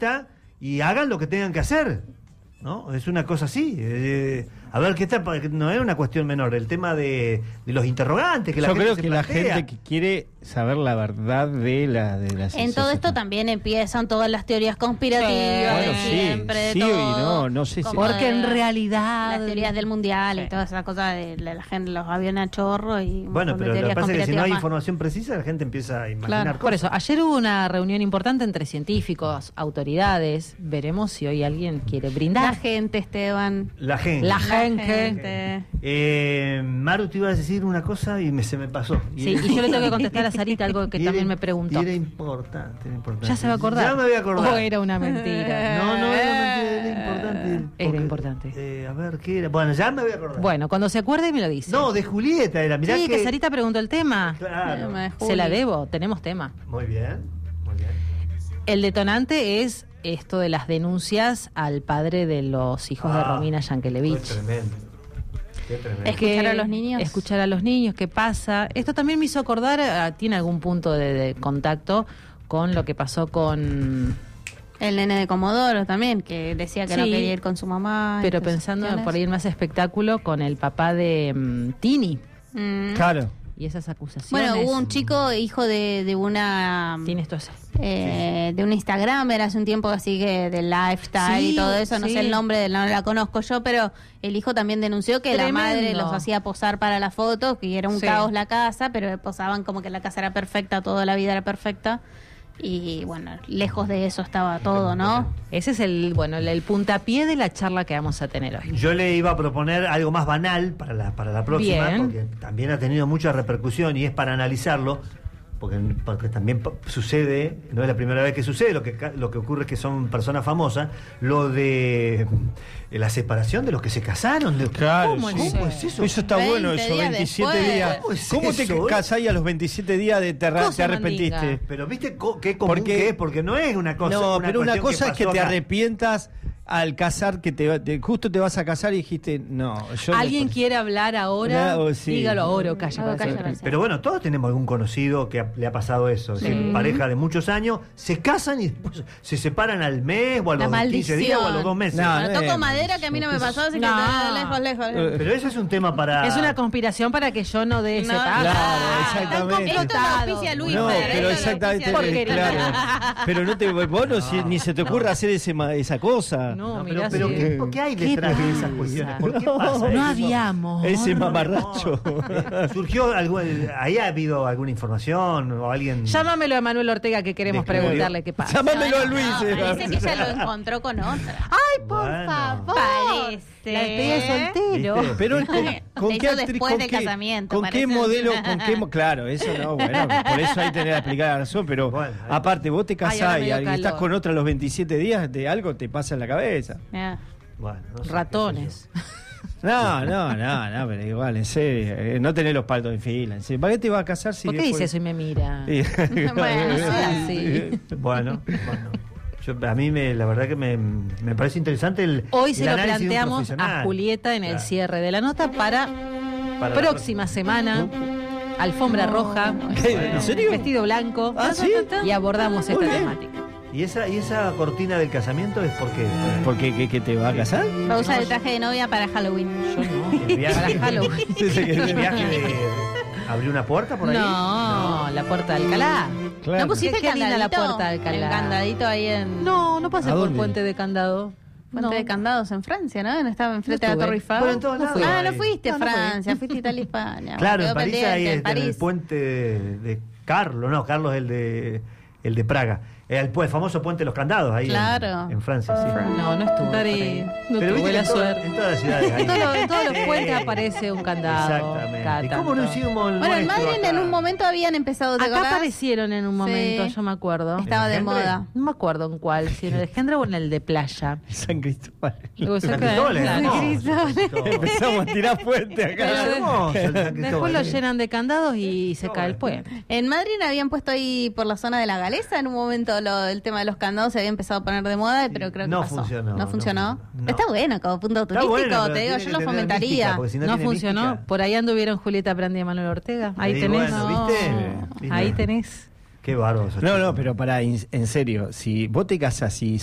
fiesta y hagan lo que tengan que hacer, ¿no? Es una cosa así. A ver, ¿qué tal? No es una cuestión menor. El tema de los interrogantes que la Yo gente creo se que plantea. la gente que quiere saber la verdad de la En todo esto también empiezan todas las teorías conspirativas Bueno, de siempre, de sí todo. y no sé si... Como Porque en de realidad... las teorías del mundial y todas esas cosas de la gente, los aviones a chorro y un Bueno, montón de pero lo que teorías pasa es que si no hay conspirativas más. información precisa, la gente empieza a imaginar Claro. Por cosas. eso, ayer hubo una reunión importante entre científicos, autoridades. Veremos si hoy alguien quiere La brindar. gente, Esteban. La gente. La gente. gente. Maru, te iba a decir una cosa y se me pasó. Sí, y yo le tengo que contestar a Sarita algo que Y también era- me preguntó. y era importante, era importante. ¿Ya se va a acordar? Ya me voy a acordar. ¿O era una mentira? No, no era mentira, era importante. Era importante. A ver, ¿qué era? Bueno, ya me voy a acordar. Bueno, cuando se acuerde me lo dice. No, de Julieta era, mirá sí, que... que Sarita preguntó el tema. Claro. Se la debo, tenemos tema. Muy bien, muy bien. El detonante es esto de las denuncias al padre de los hijos de Romina Qué Yankelevich. tremendo. Qué tremendo. Es que Escuchar a los niños. Escuchar a los niños, qué pasa. Esto también me hizo acordar, tiene algún punto de contacto con lo que pasó con... El nene de Comodoro también, que decía que no Sí, quería ir con su mamá. Pero Entonces, pensando ¿quién es? por ahí en más espectáculo con el papá de Tini Mm. Claro. y esas acusaciones. Bueno, hubo un chico, hijo de una... Tini, esto es... de un Instagramer hace un tiempo, así que de lifestyle Sí, y todo eso, no sí. sé el nombre, no la conozco yo, pero el hijo también denunció que Tremendo. la madre los hacía posar para la foto, que era un Sí. caos la casa, pero posaban como que la casa era perfecta, toda la vida era perfecta, y bueno, lejos de eso estaba todo, ¿no? Ese es el puntapié de la charla que vamos a tener hoy. Yo le iba a proponer algo más banal para la próxima, Bien. porque también ha tenido mucha repercusión y es para analizarlo, porque también sucede, no es la primera vez que sucede, lo que ocurre es que son personas famosas, lo de la separación de los que se casaron. Claro, ¿Cómo sí. es eso? Eso está bueno, 20 eso, días 27 después. días. ¿Cómo es ¿Cómo te eso, casás y a los 27 días te Cosa arrepentiste? mandinga. Pero viste qué común Porque- que es, porque no es una cosa. No, pero una cuestión cosa es que pasó te acá. arrepientas al casar, que justo te vas a casar y dijiste, no, yo... ¿Alguien quiere hablar ahora? No, sí. Dígalo ahora o calla. Ahora para calla, siempre. Pero bueno, todos tenemos algún conocido que le ha pasado eso. Es decir, pareja de muchos años, se casan y después se separan al mes o a La los 15 días o a los maldición. 2 meses. No, Bueno, toco madera que a mí no me pasó, así que No. lejos. Pero eso es un tema para... Es una conspiración para que yo no dé ese No, paso. Claro, Están exactamente. Esto lo auspicia Luis No, Fer, pero esto lo exactamente, auspicia Luis. Porquería. claro. Pero vos ni se te ocurre hacer esa cosa. No, No, mirá pero si- ¿qué hay detrás de esas cuestiones? ¿Por qué pasa No eso? habíamos. Ese mamarracho. ¿Surgió ahí ha habido alguna información o alguien? Llámamelo a Manuel Ortega que queremos Descubrió. preguntarle qué pasa. Llámamelo a Luis. Parece que ella lo encontró con otra. ¡Ay, por Bueno. favor! Parece. La despedida de soltero. ¿Viste? Pero ¿con Se qué hizo actriz, después con del qué, casamiento, con qué parece. modelo, claro, eso no, bueno, por eso ahí tenés que explicar la razón, pero Bueno, aparte vos te Ay, ahora casás me y dio estás calor. con otra a los 27 días, de algo te pasa en la cabeza. Mira. Bueno, no sé, Ratones. No, pero igual, en serio, no tenés los paltos en fila. En serio. ¿Para qué te vas a casar si ¿Por qué después- dice eso y me mira? Sí. Bueno, no sea así. qué sé yo. Bueno. A mí la verdad que me parece interesante el Hoy se el lo análisis de un planteamos profesional. a Julieta en el Claro. cierre de la nota para Para la próxima semana. Alfombra roja, ¿Qué? ¿En serio? vestido blanco, ¿Ah, sí? y abordamos Muy esta bien. temática. ¿Y esa cortina del casamiento es porque ¿Por qué que te va a casar? Va a usar el traje de novia para Halloween. Yo no. el viaje, Para Halloween. el viaje de abrir una puerta por ahí? No, la puerta de Alcalá. Claro. ¿No pusiste Qué el linda candadito? la puerta de Alcalá. El candadito ahí en... No pasé ¿A por dónde? Puente de Candado. Puente No. de Candados en Francia, ¿no? Estaba enfrente No de la Torre estuve. Eiffel. Bueno, en todos lados Ah, hay. no fuiste a No, no fui. Francia, fuiste a Italia y España. Claro, en Quedó París pendiente, hay en en el París. puente de Carlos, no, Carlos el de Praga. El famoso puente de los candados ahí Claro. en Francia, sí. No estuve. por París. ahí. No Pero tuve viste que la en suerte. todas las ciudades hay. En todos los Sí. puentes aparece un candado. cada Exactamente. ¿Y cómo no tanto. hicimos el Bueno, en nuestro Madrid acá? en un momento habían empezado, ¿te Acá acordás? aparecieron en un momento, Sí. yo me acuerdo. Estaba de ¿Engendre? moda. No me acuerdo en cuál, si en el Gendre o en el de playa. San Cristóbal. Luego San cerca de- Cristóbal es Claro. hermoso. Empezamos a tirar puente acá. Pero Es hermoso el San Después Cristóbal. lo llenan de candados y se cae el puente. En Madrid habían puesto ahí por la zona de la Galesa en un momento el tema de los candados se había empezado a poner de moda, pero creo que no pasó. funcionó, ¿No funcionó? no funcionó. No. Está bueno como punto Está turístico, bueno, pero te digo, tiene yo que lo tener fomentaría. mística, porque si No tiene funcionó. mística. Por ahí anduvieron Julieta Brandi y Manuel Ortega. Ahí Sí, tenés. bueno, ¿viste? Ahí tenés. Qué bárbaro. No, pero en serio, si vos te casás y